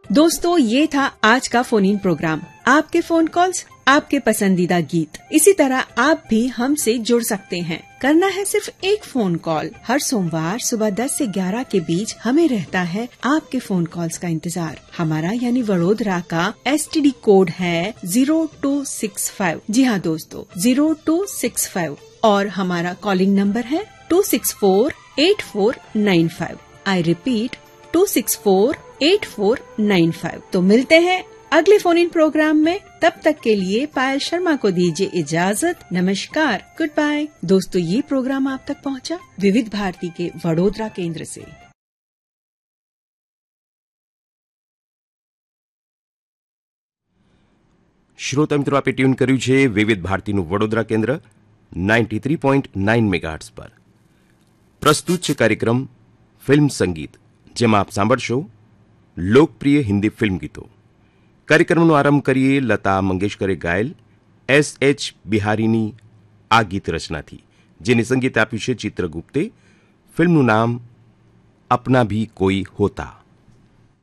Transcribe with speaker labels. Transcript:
Speaker 1: दोस्तों, ये था आज का फोन इन प्रोग्राम। आपके फोन कॉल्स, आपके पसंदीदा गीत। इसी तरह आप भी हमसे जुड़ सकते हैं। करना है सिर्फ एक फोन कॉल। हर सोमवार सुबह 10 से 11 के बीच हमें रहता है आपके फोन कॉल्स का इंतजार। हमारा यानी वडोदरा का STD कोड है 0265। जी हाँ दोस्तों, 0265। और हमारा कॉलिंग नंबर है 264-8495। I repeat 264-8495। तो मिलते हैं अगले फोन इन प्रोग्राम में। तब तक के लिए पायल शर्मा को दीजिए इजाजत। नमस्कार, गुड बाय। दोस्तों, ये प्रोग्राम आप तक पहुंचा विविध भारती के वडोदरा केंद्र से।
Speaker 2: શ્રોતા મિત્રો, આપે ટ્યુન કર્યું છે વિવિધ ભારતીનું વડોદરા કેન્દ્ર 93.9 મેગાહર્ટ્ઝ પર. પ્રસ્તુત છે કાર્યક્રમ ફિલ્મ સંગીત, જેમાં આપ સાંભળશો લોકપ્રિય હિન્દી ફિલ્મ ગીતો. કાર્યક્રમનો આરંભ કરીએ લતા મંગેશકરે ગાયેલ SH બિહારીની આ ગીત રચનાથી, જેને સંગીત આપ્યું છે ચિત્રગુપ્તે. ફિલ્મનું નામ અપના ભી કોઈ હોતા.